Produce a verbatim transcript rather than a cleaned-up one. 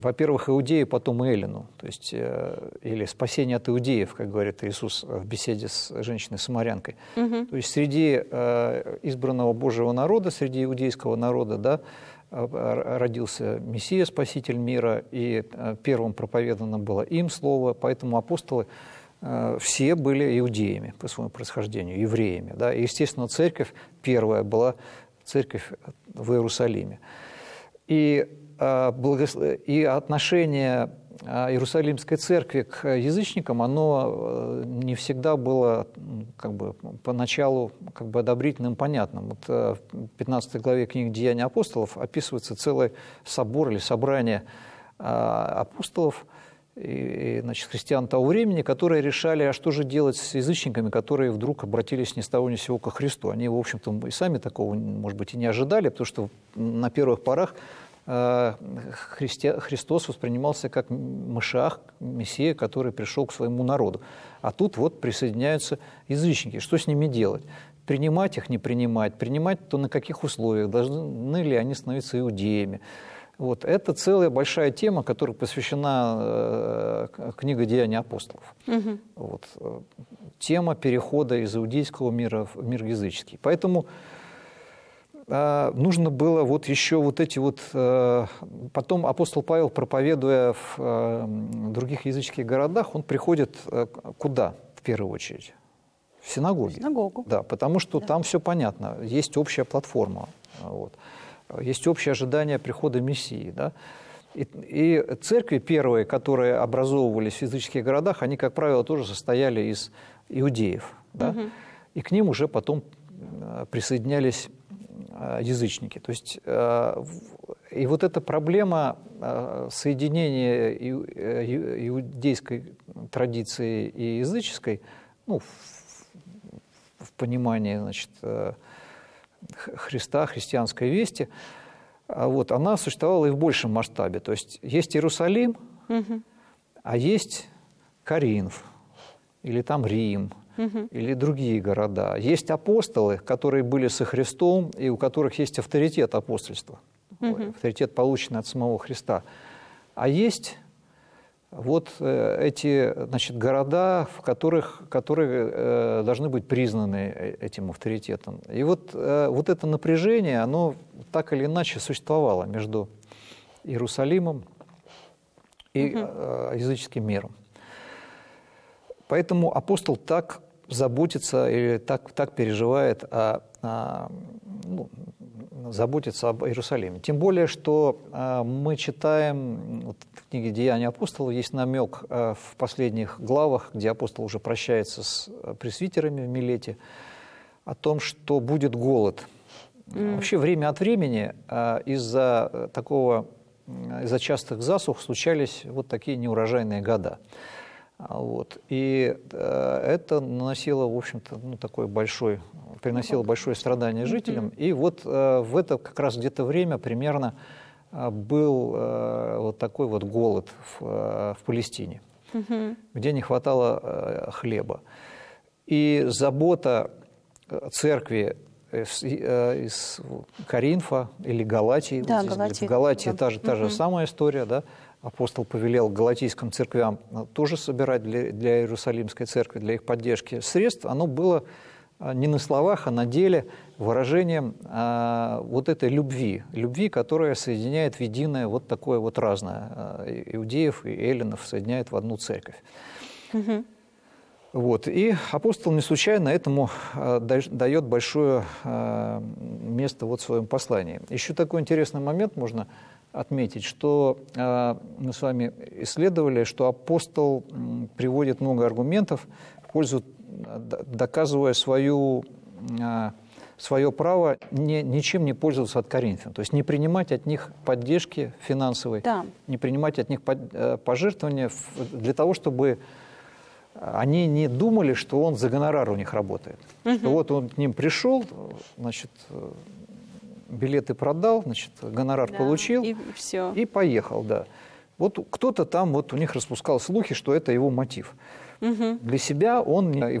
Во-первых, иудеи, потом и эллину, то есть, или спасение от иудеев, как говорит Иисус в беседе с женщиной-самарянкой. Угу. То есть среди избранного Божьего народа, среди иудейского народа, да, родился Мессия, Спаситель мира, и первым проповедано было им слово, поэтому апостолы все были иудеями по своему происхождению, евреями. Да? И, естественно, церковь первая была церковь в Иерусалиме. И И отношение Иерусалимской церкви к язычникам, оно не всегда было как бы, поначалу как бы одобрительным, понятным. Вот в пятнадцатой главе книги «Деяния апостолов» описывается целый собор или собрание апостолов, и, значит, христиан того времени, которые решали, а что же делать с язычниками, которые вдруг обратились ни с того ни с сего ко Христу. Они, в общем-то, и сами такого, может быть, и не ожидали, потому что на первых порах Христи... Христос воспринимался как Машиах, Мессия, который пришел к своему народу. А тут вот присоединяются язычники. Что с ними делать? Принимать их, не принимать? Принимать, то на каких условиях? Должны ли они становиться иудеями? Вот. Это целая большая тема, которая посвящена э, книге «Деяния апостолов». Угу. Вот. Тема перехода из иудейского мира в мир языческий. Поэтому нужно было вот еще вот эти вот... Потом апостол Павел, проповедуя в других языческих городах, он приходит куда в первую очередь? В синагоги. В синагогу. Да, потому что да. Там все понятно, есть общая платформа, вот. Есть общее ожидание прихода Мессии. Да? И, и церкви первые, которые образовывались в языческих городах, они, как правило, тоже состояли из иудеев. Да? Угу. И к ним уже потом присоединялись язычники. То есть, и вот эта проблема соединения иудейской традиции и языческой, ну, в, в понимании, значит, Христа, христианской вести, вот, она существовала и в большем масштабе. То есть есть Иерусалим, угу. а есть Коринф, или там Рим, угу. или другие города. Есть апостолы, которые были со Христом, и у которых есть авторитет апостольства, угу. авторитет, полученный от самого Христа. А есть вот эти, значит, города, в которых, которые э, должны быть признаны этим авторитетом. И вот, э, вот это напряжение, оно так или иначе существовало между Иерусалимом и угу. э, языческим миром. Поэтому апостол так заботится или так, так переживает, о, о, ну, заботится об Иерусалиме. Тем более, что э, мы читаем, вот в книге «Деяния апостолов» есть намек э, в последних главах, где апостол уже прощается с пресвитерами в Милете, о том, что будет голод. Mm. Вообще время от времени э, из-за такого, из-за частых засух случались вот такие неурожайные года. Вот. И э, это наносило, в общем-то, ну, такой большой, приносило большое страдание жителям. Mm-hmm. И вот э, в это как раз где-то время примерно э, был э, вот такой вот голод в, э, в Палестине, mm-hmm. где не хватало э, хлеба. И забота церкви из, э, из Коринфа или Галатии, да, вот здесь, Галатии, в Галатии да. та, же, та mm-hmm. же самая история, да? Апостол повелел галатийским церквям тоже собирать для, для Иерусалимской церкви, для их поддержки средств. Оно было не на словах, а на деле выражением а, вот этой любви. Любви, которая соединяет в единое вот такое вот разное. А, иудеев и эллинов соединяет в одну церковь. Угу. Вот. И апостол не случайно этому а, дает большое а, место вот в своем послании. Еще такой интересный момент можно отметить, что э, мы с вами исследовали, что апостол м, приводит много аргументов в пользу, доказывая свою, э, свое право не, ничем не пользоваться от коринфян, то есть не принимать от них поддержки финансовой, да. не принимать от них под, э, пожертвования для того, чтобы они не думали, что он за гонорар у них работает. Угу. Что вот он к ним пришел, значит, билеты продал, значит, гонорар да, получил и, все. и поехал, да. Вот кто-то там вот у них распускал слухи, что это его мотив. Угу. Для себя он